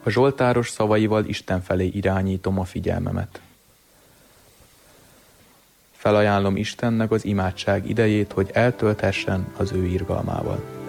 A zsoltáros szavaival Isten felé irányítom a figyelmemet. Felajánlom Istennek az imádság idejét, hogy eltölthessen az ő irgalmával.